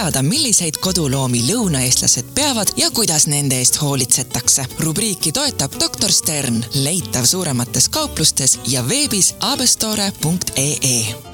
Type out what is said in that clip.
teada, milliseid koduloomi lõunaeestlased peavad ja kuidas nende eest hoolitsetakse. Rubriiki toetab Dr. Stern, leitav suuremates kauplustes ja veebis abestore.ee.